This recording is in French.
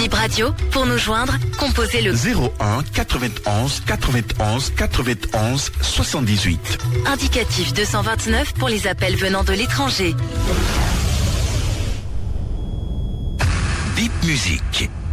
Bip Radio, pour nous joindre, composez le 01 91 91 91 78. indicatif 229 pour les appels venant de l'étranger. Bip Musique.